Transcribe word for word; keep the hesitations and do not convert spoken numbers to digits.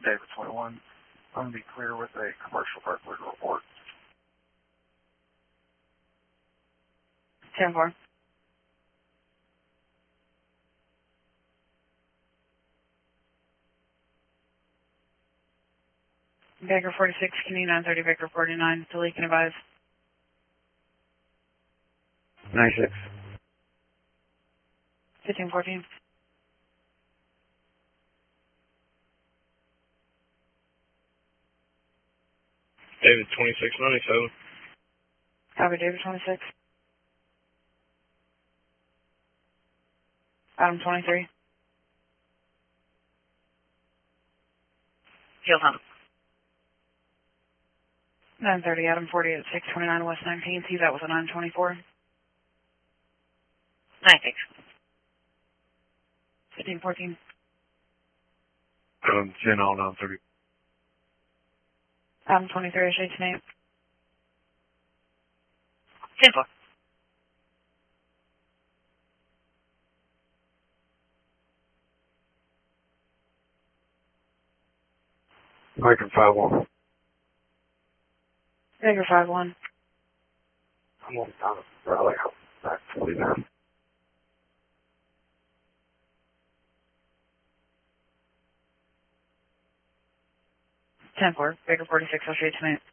David twenty-one. I'm going to be clear with a commercial burglary report. ten four. Baker forty-six, Kenny nine thirty, Baker forty-nine, delete and advise. ninety-six. fifteen fourteen. David twenty-six ninety-seven. Copy, David twenty-six. Adam twenty-three. Field Hunt. nine thirty, Adam forty-eight, six twenty-nine, West nineteenth. He's out with a nine twenty-four. ninety-six. fifteen fourteen. Um, ten all nine thirty. Adam twenty-three, Shades name. ten four. Baker five one. Baker five one. I'm on time. Rally out. Back forty-nine. ten four. Baker forty-six, Shades name.